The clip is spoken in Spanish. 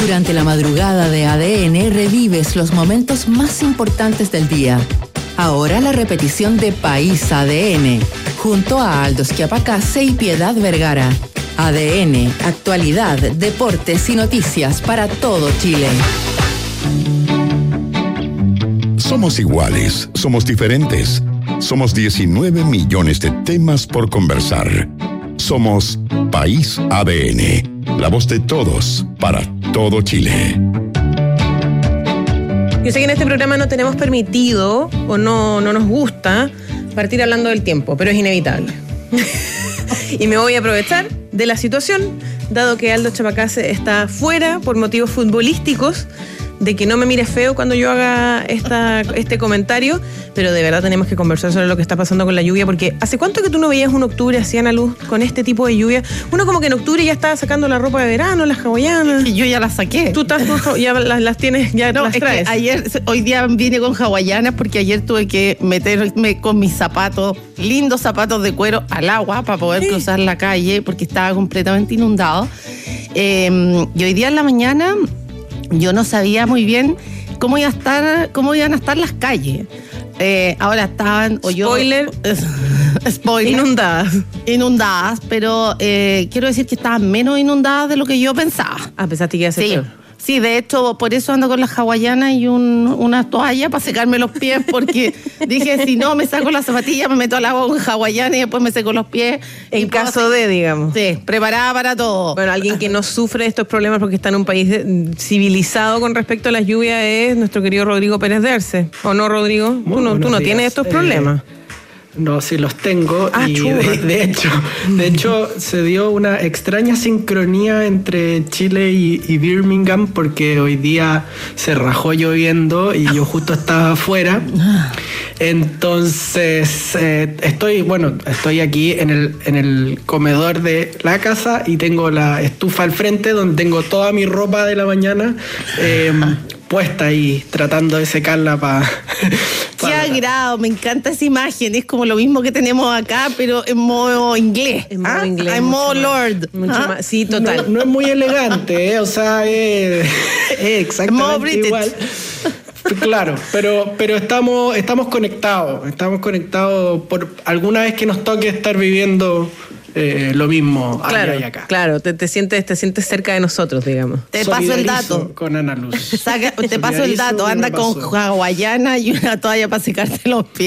Durante la madrugada de ADN revives los momentos más importantes del día. Ahora la repetición de País ADN, junto a Aldo Schiapacase y Piedad Vergara. ADN, actualidad, deportes y noticias para todo Chile. Somos iguales, somos diferentes. Somos 19 millones de temas por conversar. Somos País ADN, la voz de todos, para todo Chile. Yo sé que en este programa no tenemos permitido o no nos gusta partir hablando del tiempo, pero es inevitable. Y me voy a aprovechar de la situación, dado que Aldo Schiapacase está fuera por motivos futbolísticos, de que no me mire feo cuando yo haga este comentario, pero de verdad tenemos que conversar sobre lo que está pasando con la lluvia, porque ¿hace cuánto que tú no veías un octubre así, Ana Luz, con este tipo de lluvia? Uno como que en octubre ya está sacando la ropa de verano, las hawaianas. Y yo ya las saqué. Tú estás ya las tienes, ya no, las traes. Hoy día vine con hawaianas porque ayer tuve que meterme con mis zapatos, lindos zapatos de cuero, al agua para poder cruzar la calle porque estaba completamente inundado. Y hoy día en la mañana yo no sabía muy bien cómo iban a estar las calles. Ahora estaban... Spoiler, inundadas, pero quiero decir que estaban menos inundadas de lo que yo pensaba. A pesar de que hace peor. Sí, de hecho, por eso ando con las hawaianas y una toalla para secarme los pies, porque dije, si no me saco las zapatillas, me meto al agua con hawaiana y después me seco los pies. En caso de, digamos. Sí, preparada para todo. Bueno, alguien que no sufre estos problemas porque está en un país civilizado con respecto a las lluvias es nuestro querido Rodrigo Pérez de Arce. ¿O no, Rodrigo? Tú no tienes estos problemas. No, sí los tengo. Y de hecho se dio una extraña sincronía entre Chile y Birmingham, porque hoy día se rajó lloviendo y yo justo estaba afuera. Entonces estoy aquí en el comedor de la casa y tengo la estufa al frente donde tengo toda mi ropa de la mañana puesta ahí, tratando de secarla para... Qué agrado, me encanta esa imagen. Es como lo mismo que tenemos acá, pero en modo inglés. En modo inglés. En modo Lord. Mucho más. Sí, total. No es muy elegante, o sea, es exactamente igual. Claro, pero estamos conectados. Estamos conectados por alguna vez que nos toque estar viviendo lo mismo allá y acá. Claro, te sientes cerca de nosotros, digamos. Te paso el dato. Con Ana Luz. Te paso el dato. Anda con hawaiana y una toalla para secarte los pies.